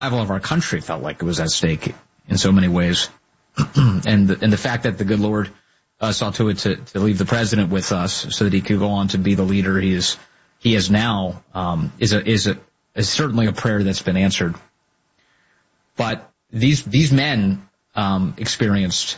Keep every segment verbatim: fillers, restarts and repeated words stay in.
survival of our country felt like it was at stake in so many ways. and, the, and the fact that the good Lord uh, saw to it to, to leave the president with us so that he could go on to be the leader he is, he is now, um, is a, is a, is certainly a prayer that's been answered. But these, these men, um, experienced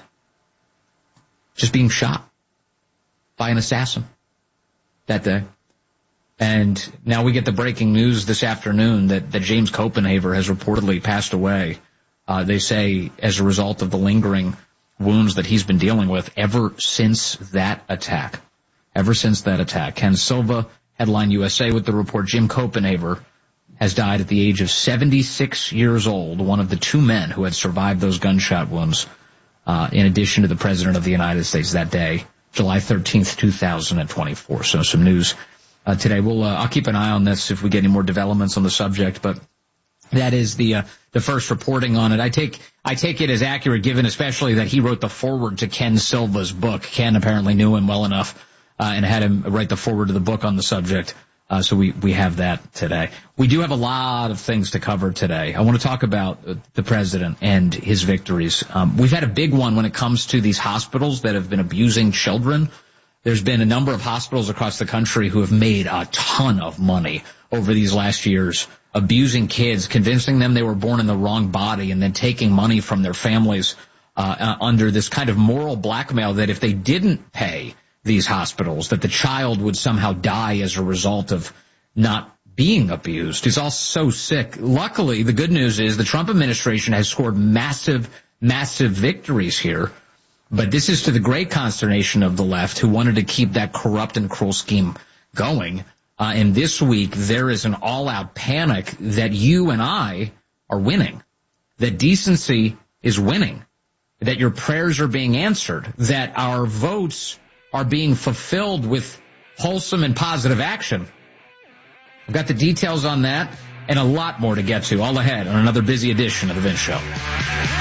just being shot by an assassin that day. And now we get the breaking news this afternoon that, that James Copenhaver has reportedly passed away. Uh, they say as a result of the lingering wounds that he's been dealing with ever since that attack. Ever since that attack. Ken Silva, Headline U S A with the report, Jim Copenhaver has died at the age of seventy-six years old, one of the two men who had survived those gunshot wounds, uh, in addition to the President of the United States that day, July thirteenth, two thousand twenty-four. So some news uh, today. We'll, uh, I'll keep an eye on this if we get any more developments on the subject, but that is the, uh, the first reporting on it. I take, I take it as accurate given especially that he wrote the foreword to Ken Silva's book. Ken apparently knew him well enough, uh, and had him write the foreword to the book on the subject. Uh, so we, we have that today. We do have a lot of things to cover today. I want to talk about the president and his victories. Um, we've had a big one when it comes to these hospitals that have been abusing children. There's been a number of hospitals across the country who have made a ton of money over these last years, abusing kids, convincing them they were born in the wrong body, and then taking money from their families uh, uh under this kind of moral blackmail that if they didn't pay these hospitals, that the child would somehow die as a result of not being abused. It's all so sick. Luckily, the good news is the Trump administration has scored massive, massive victories here. But this is to the great consternation of the left, who wanted to keep that corrupt and cruel scheme going. Uh, and this week, there is an all-out panic that you and I are winning, that decency is winning, that your prayers are being answered, that our votes are being fulfilled with wholesome and positive action. I've got the details on that and a lot more to get to all ahead on another busy edition of The Vince Show.